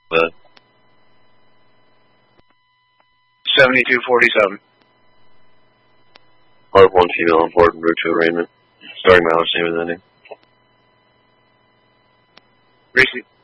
But 7247. Part 1 female on board, route to arraignment. Starting my last name and ending. Receipt.